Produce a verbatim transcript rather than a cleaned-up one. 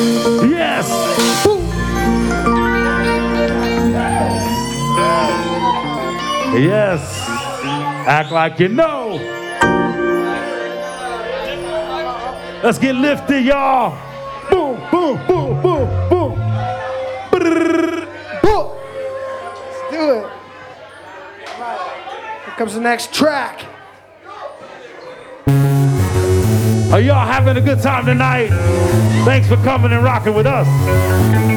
Yes. Yes. Act like you know. Let's get lifted, y'all. Boom, boom, boom, boom, boom. Brrr. Boom. Let's do it. All right. Here comes the next track. Are y'all having a good time tonight? Thanks for coming and rocking with us.